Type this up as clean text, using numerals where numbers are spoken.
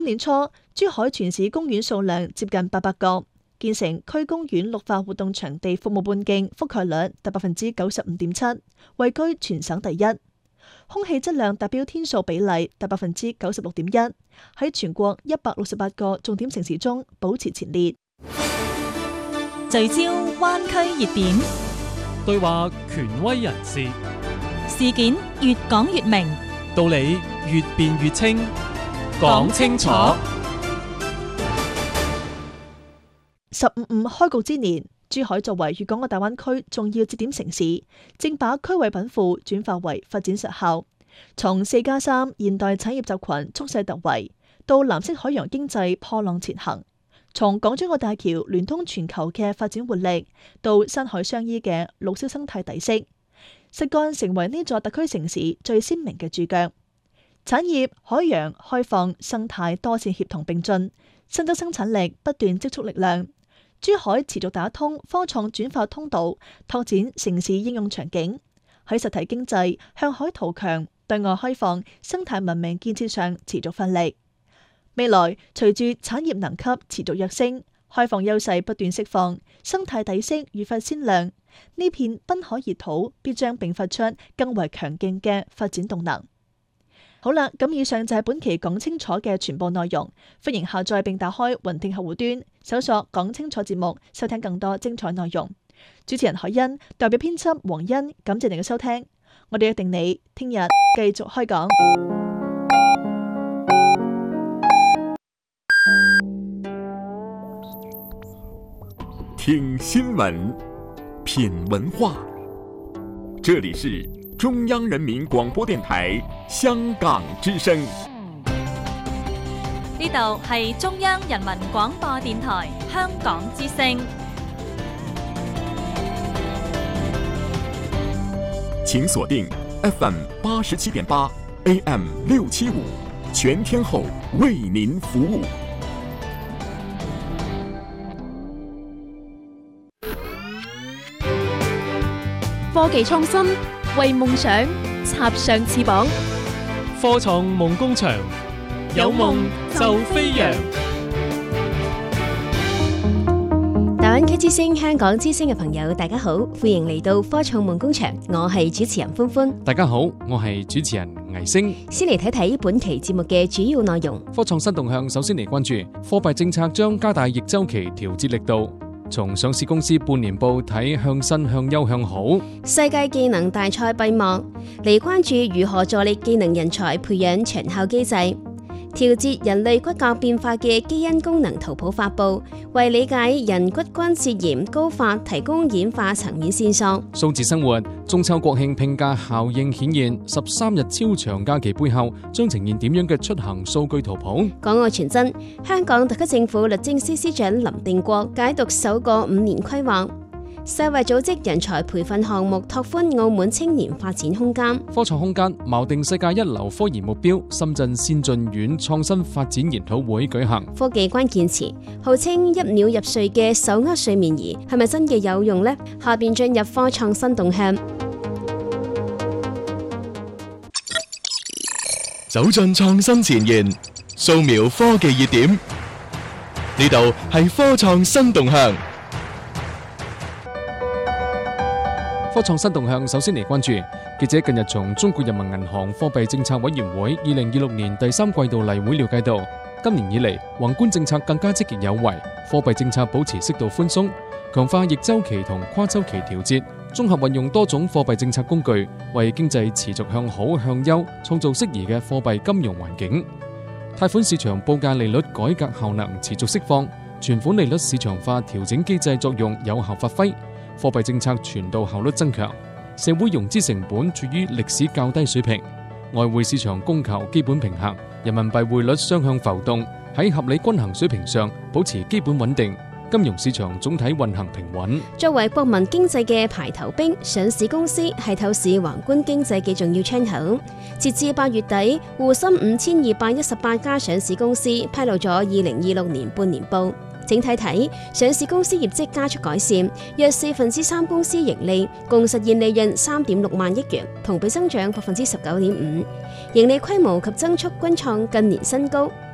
今年初，珠海全市公園數量接近800個，建成區公園綠化活動場地服務半徑覆蓋率達 95.7%， 位居全省第一。空氣質量達標天數比例達 96.1%， 喺全國168個重點城市中保持前列。 聚焦灣區熱點， 對話權威人士， 事件越講越明， 道理越辯越清，講清楚。 15+5開局之年，珠海作為粵港澳大灣區重要節點城市，正把區位稟賦轉化為發展實效。從4+3現代產業集群蓄勢突圍，到藍色海洋經濟破浪前行；從港珠澳大橋聯通全球嘅發展活力，到山海相依嘅綠色生態底色，實幹成為呢座特區城市最鮮明嘅注腳。產業、海洋、開放、生態多線協同並進，新增生產力不斷積蓄力量。珠海持續打通科創轉化通道，拓展城市應用場景，喺實體經濟、向海圖強、對外開放、生態文明建設上持續發力。未來隨住產業能級持續躍升，開放優勢不斷釋放，生態底色愈發鮮亮，呢片濱海熱土必將迸發出更為強勁嘅發展動能。好啦，咁以上就係本期講清楚嘅全部內容。歡迎下載並打開雲聽客戶端，搜索講清楚節目，收聽更多精彩內容。主持人海欣，代表編輯黃欣，感謝你嘅收聽。我哋約定你聽日繼續開講。 聽新聞，品文化，這裡是中央人民廣播電台香港之聲。 呢度係中央人民廣播電台香港之聲。 請鎖定 FM 87.8 AM 675，全天候為您服務。 科技創新，為夢想插上翅膀。 科創夢工場，有夢就飛揚。 大灣區之聲、香港之聲嘅朋友，大家好，歡迎嚟到科創夢工場，我係主持人歡歡。 大家好，我係主持人倪星。 先嚟睇睇本期節目嘅主要內容。 科創新動向，首先嚟關注貨幣政策將加大逆周期調節力度。從上市公司半年報睇，向新向優向好。 世界技能大賽閉幕，嚟關注如何助力技能人才培養長效機制。調節人類骨骼變化嘅基因功能圖譜發布，為理解人骨關節炎高發提供演化層面線索。 數字生活，中秋國慶拼假效應顯現，13日超長假期背後將呈現點樣嘅出行數據圖譜？ 港澳傳真，香港特區政府律政司司長林定國解讀首個5年規劃。世衛組織人才培訓項目拓寬澳門青年發展空間。 科創空間錨定世界一流科研目標，深圳先進院創新發展研討會舉行。 科技關鍵詞，號稱一秒入睡嘅手握睡眠儀係咪真嘅有用呢？下邊進入科創新動向， 走進創新前沿，掃描科技熱點，呢度係科創新動向。 科創新動向，首先嚟關注記者近日從中國人民銀行貨幣政策委員會2026年第3季度例會了解到，今年以嚟宏觀政策更加積極有為，貨幣政策保持適度寬鬆，強化逆周期同跨周期調節，綜合運用多種貨幣政策工具，為經濟持續向好向優創造適宜嘅貨幣金融環境。貸款市場報價利率改革效能持續釋放，存款利率市場化調整機制作用有效發揮，貨幣政策傳導效率增強，社會融資成本處於歷史較低水平，外匯市場供求基本平衡，人民幣匯率雙向浮動喺合理均衡水平上保持基本穩定，金融市場總體運行平穩。 作為國民經濟嘅排頭兵，上市公司係透視宏觀經濟嘅重要窗口。截至8月底，滬深5218家上市公司披露咗2026年半年報。整體睇，上市公司業績加速改善，約3%公司盈利，共實現利潤3.6萬億元，同比增長19.5%，盈利規模及增速均創近年新高。